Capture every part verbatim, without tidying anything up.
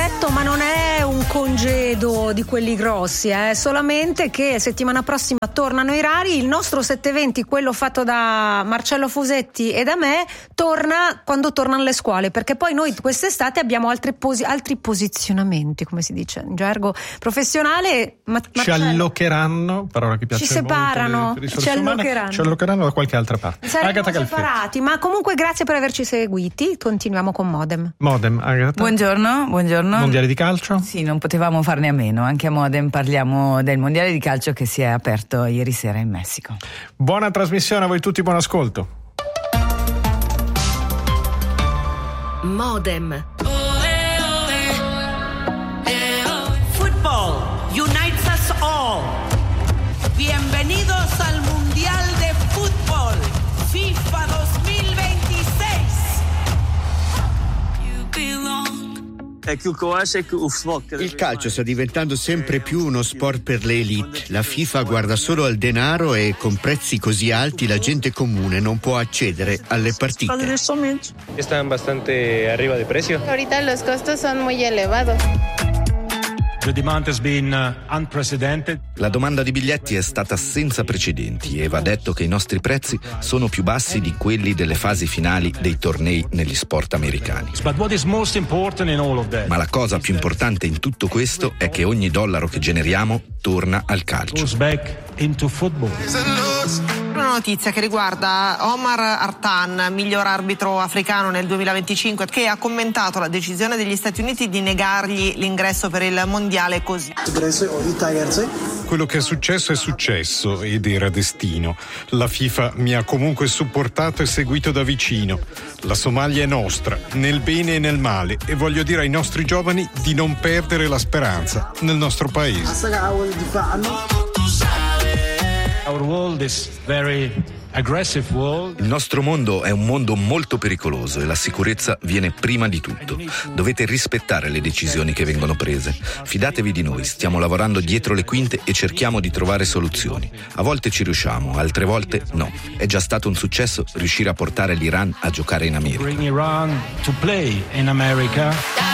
letto, ma non è un congedo di quelli grossi, è eh. solamente che settimana prossima tornano i rari. Il nostro settecentoventi, quello fatto da Marcello Fusetti e da me, torna quando tornano le scuole, perché poi noi quest'estate abbiamo altri, posi- altri posizionamenti, come si dice in gergo professionale. Ma- ci allocheranno, parola che piace ci separano, molto, di, di ci allocheranno. ci allocheranno da qualche altra parte. Saremo Agata separati, ma comunque grazie per averci seguiti. Continuiamo con Modem. Modem, Agata. Buongiorno, buongiorno. Mondiale di calcio? Sì, non potevamo farne a meno. Anche a Modem parliamo del mondiale di calcio che si è aperto ieri sera in Messico. Buona trasmissione a voi tutti, buon ascolto. Modem. Football unites us all. Bienvenidos al Mundial de Fútbol FIFA duemilaventiséis. Il calcio sta diventando sempre più uno sport per le elite. La FIFA guarda solo al denaro e con prezzi così alti la gente comune non può accedere alle partite. Están bastante arriba de precio. Ahorita los costos son muy elevados. The demand has been unprecedented. La domanda di biglietti è stata senza precedenti e va detto che i nostri prezzi sono più bassi di quelli delle fasi finali dei tornei negli sport americani. But what is most important in all of that? Ma la cosa più importante in tutto questo è che ogni dollaro che generiamo torna al calcio. Goes back into football. Una notizia che riguarda Omar Artan, miglior arbitro africano nel duemilaventicinque, che ha commentato la decisione degli Stati Uniti di negargli l'ingresso per il mondiale così. Quello che è successo è successo ed era destino. La FIFA mi ha comunque supportato e seguito da vicino. La Somalia è nostra, nel bene e nel male, e voglio dire ai nostri giovani di non perdere la speranza nel nostro paese. Our world is very aggressive world. Il nostro mondo è un mondo molto pericoloso e la sicurezza viene prima di tutto. Dovete rispettare le decisioni che vengono prese. Fidatevi di noi, stiamo lavorando dietro le quinte e cerchiamo di trovare soluzioni. A volte ci riusciamo, altre volte no. È già stato un successo riuscire a portare l'Iran a giocare in America. Bring Iran to play in America.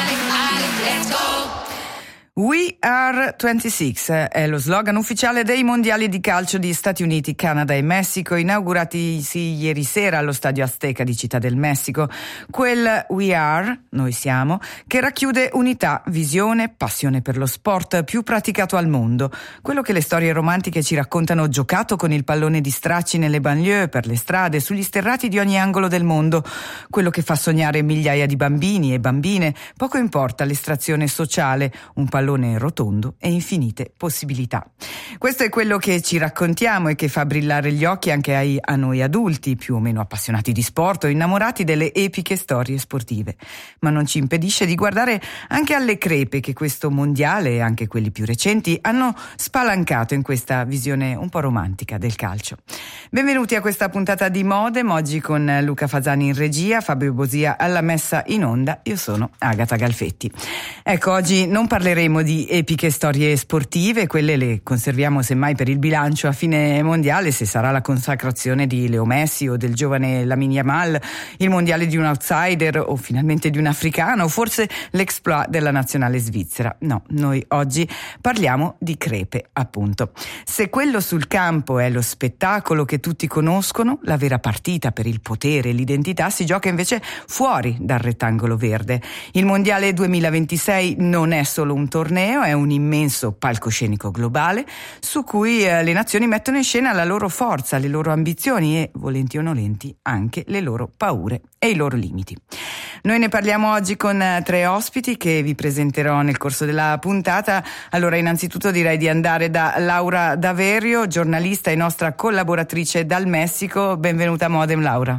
We are ventisei è lo slogan ufficiale dei mondiali di calcio di Stati Uniti, Canada e Messico, inauguratisi ieri sera allo Stadio Azteca di Città del Messico. Quel We Are, noi siamo, che racchiude unità, visione, passione per lo sport più praticato al mondo. Quello che le storie romantiche ci raccontano, giocato con il pallone di stracci nelle banlieue, per le strade, sugli sterrati di ogni angolo del mondo. Quello che fa sognare migliaia di bambini e bambine, poco importa l'estrazione sociale, un pallone rotondo e infinite possibilità. Questo è quello che ci raccontiamo e che fa brillare gli occhi anche ai, a noi adulti, più o meno appassionati di sport o innamorati delle epiche storie sportive. Ma non ci impedisce di guardare anche alle crepe che questo mondiale e anche quelli più recenti hanno spalancato in questa visione un po' romantica del calcio. Benvenuti a questa puntata di Modem, oggi con Luca Fasani in regia, Fabio Bosia alla messa in onda. Io sono Agata Galfetti. Ecco, oggi non parleremo di epiche storie sportive, quelle le conserviamo semmai per il bilancio a fine mondiale, se sarà la consacrazione di Leo Messi o del giovane Lamine Yamal, il mondiale di un outsider o finalmente di un africano, o forse l'exploit della nazionale svizzera. No, noi oggi parliamo di crepe, appunto. Se quello sul campo è lo spettacolo che tutti conoscono, la vera partita per il potere e l'identità si gioca invece fuori dal rettangolo verde. Il mondiale duemilaventisei non è solo un torneo, è un immenso palcoscenico globale su cui eh, le nazioni mettono in scena la loro forza, le loro ambizioni e, volenti o nolenti, anche le loro paure e i loro limiti. Noi ne parliamo oggi con eh, tre ospiti che vi presenterò nel corso della puntata. Allora, innanzitutto direi di andare da Laura Daverio, giornalista e nostra collaboratrice dal Messico. Benvenuta a Modem, Laura.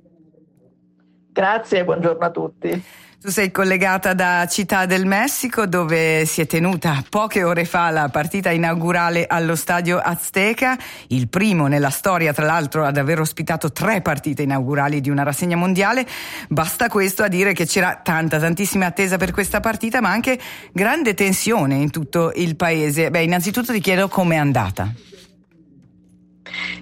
Grazie, buongiorno a tutti. Tu sei collegata da Città del Messico, dove si è tenuta poche ore fa la partita inaugurale allo Stadio Azteca, il primo nella storia tra l'altro ad aver ospitato tre partite inaugurali di una rassegna mondiale. Basta questo a dire che c'era tanta, tantissima attesa per questa partita, ma anche grande tensione in tutto il paese. Beh, innanzitutto ti chiedo com'è andata.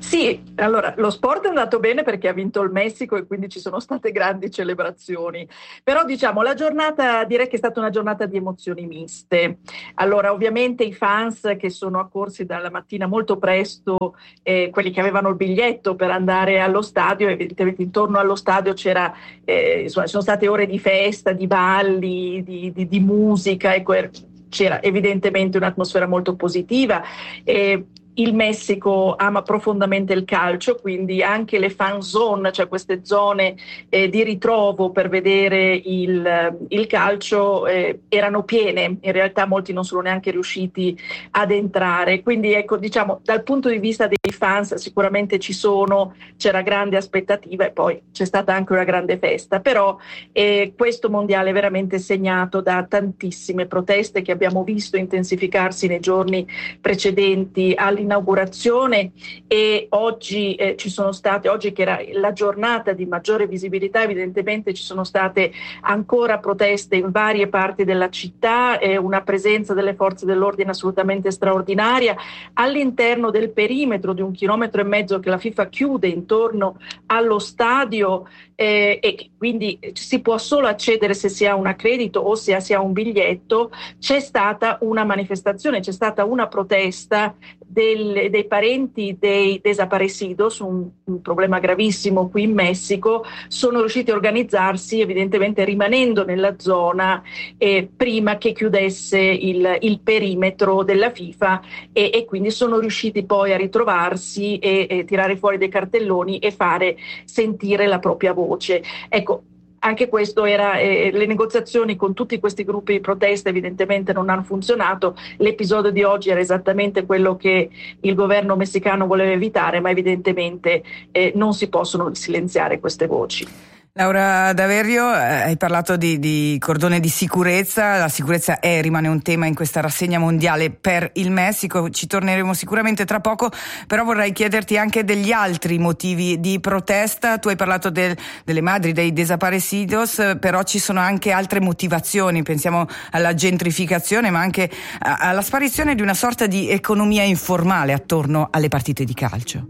Sì, allora lo sport è andato bene perché ha vinto il Messico e quindi ci sono state grandi celebrazioni, però diciamo la giornata, direi che è stata una giornata di emozioni miste. Allora ovviamente i fans che sono accorsi dalla mattina molto presto, eh, quelli che avevano il biglietto per andare allo stadio, evidentemente intorno allo stadio c'era, eh, insomma, ci sono state ore di festa, di balli, di, di, di musica, ecco, c'era evidentemente un'atmosfera molto positiva. Eh, Il Messico ama profondamente il calcio, quindi anche le fan zone, cioè queste zone eh, di ritrovo per vedere il, il calcio, eh, erano piene. In realtà molti non sono neanche riusciti ad entrare. Quindi ecco, diciamo, dal punto di vista dei fans sicuramente ci sono, c'era grande aspettativa e poi c'è stata anche una grande festa. Però eh, questo mondiale è veramente segnato da tantissime proteste che abbiamo visto intensificarsi nei giorni precedenti all'inaugurazione inaugurazione e oggi eh, ci sono state, oggi che era la giornata di maggiore visibilità, evidentemente ci sono state ancora proteste in varie parti della città, eh, una presenza delle forze dell'ordine assolutamente straordinaria all'interno del perimetro di un chilometro e mezzo che la FIFA chiude intorno allo stadio, eh, e quindi si può solo accedere se si ha un accredito o se si ha un biglietto. C'è stata una manifestazione, c'è stata una protesta del, dei parenti dei desaparecidos, un, un problema gravissimo qui in Messico. Sono riusciti a organizzarsi evidentemente rimanendo nella zona eh, prima che chiudesse il, il perimetro della FIFA e, e quindi sono riusciti poi a ritrovarsi e, e tirare fuori dei cartelloni e fare sentire la propria voce. Ecco, anche questo era, eh, le negoziazioni con tutti questi gruppi di protesta evidentemente non hanno funzionato. L'episodio di oggi era esattamente quello che il governo messicano voleva evitare, ma evidentemente eh, non si possono silenziare queste voci. Laura Daverio, eh, hai parlato di, di cordone di sicurezza. La sicurezza è rimane un tema in questa rassegna mondiale per il Messico, ci torneremo sicuramente tra poco, però vorrei chiederti anche degli altri motivi di protesta. Tu hai parlato del, delle madri dei desaparecidos, però ci sono anche altre motivazioni, pensiamo alla gentrificazione ma anche a, alla sparizione di una sorta di economia informale attorno alle partite di calcio.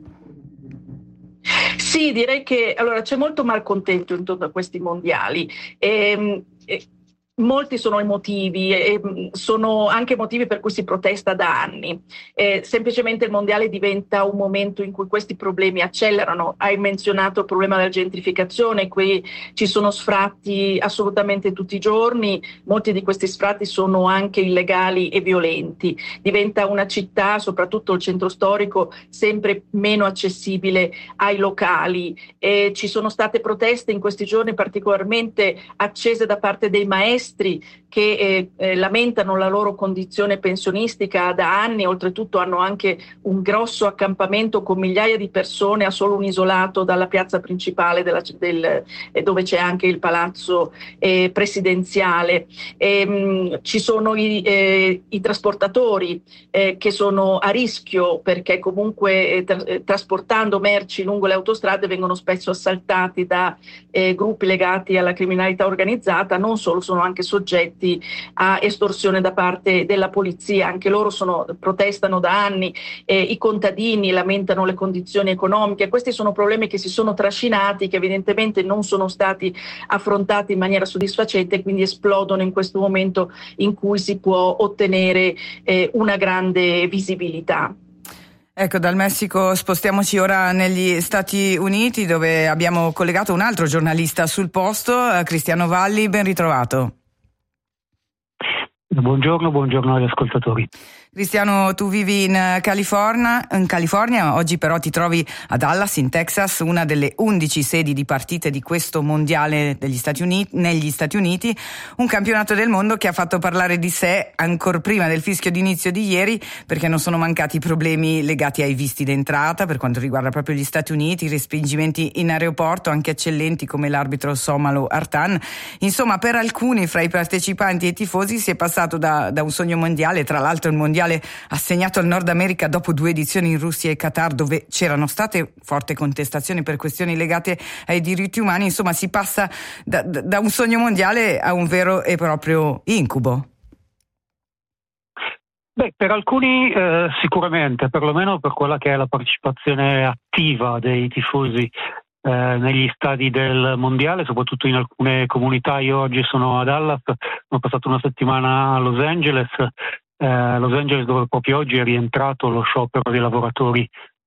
Sì, direi che allora c'è molto malcontento intorno a questi mondiali. E, e, molti sono i motivi, e sono anche motivi per cui si protesta da anni. Eh, semplicemente il mondiale diventa un momento in cui questi problemi accelerano. Hai menzionato il problema della gentrificazione, qui ci sono sfratti assolutamente tutti i giorni, molti di questi sfratti sono anche illegali e violenti. Diventa una città, soprattutto il centro storico, sempre meno accessibile ai locali. Eh, ci sono state proteste in questi giorni particolarmente accese da parte dei maestri che eh, eh, lamentano la loro condizione pensionistica da anni. Oltretutto hanno anche un grosso accampamento con migliaia di persone a solo un isolato dalla piazza principale della, del, eh, dove c'è anche il palazzo eh, presidenziale. E, mh, ci sono i, eh, i trasportatori eh, che sono a rischio perché comunque eh, tra, eh, trasportando merci lungo le autostrade vengono spesso assaltati da eh, gruppi legati alla criminalità organizzata. Non solo, sono anche soggetti a estorsione da parte della polizia, anche loro sono, protestano da anni, eh, i contadini lamentano le condizioni economiche. Questi sono problemi che si sono trascinati, che evidentemente non sono stati affrontati in maniera soddisfacente e quindi esplodono in questo momento in cui si può ottenere eh, una grande visibilità. Ecco, dal Messico spostiamoci ora negli Stati Uniti, dove abbiamo collegato un altro giornalista sul posto, Cristiano Valli. Ben ritrovato. Buongiorno, buongiorno agli ascoltatori. Cristiano, tu vivi in California, in California, oggi però ti trovi a Dallas, in Texas, una delle undici sedi di partite di questo mondiale degli Stati Uniti, negli Stati Uniti, un campionato del mondo che ha fatto parlare di sé ancor prima del fischio d'inizio di ieri, perché non sono mancati problemi legati ai visti d'entrata per quanto riguarda proprio gli Stati Uniti, respingimenti in aeroporto anche eccellenti come l'arbitro somalo Artan. Insomma, per alcuni fra i partecipanti e i tifosi si è passato da, da un sogno mondiale, tra l'altro il mondiale assegnato al Nord America dopo due edizioni in Russia e Qatar, dove c'erano state forti contestazioni per questioni legate ai diritti umani. Insomma, si passa da, da un sogno mondiale a un vero e proprio incubo. Beh, per alcuni eh, sicuramente, perlomeno per quella che è la partecipazione attiva dei tifosi eh, negli stadi del mondiale, soprattutto in alcune comunità. Io oggi sono a Dallas, ho passato una settimana a Los Angeles, eh, Los Angeles dove proprio oggi è rientrato lo sciopero dei lavoratori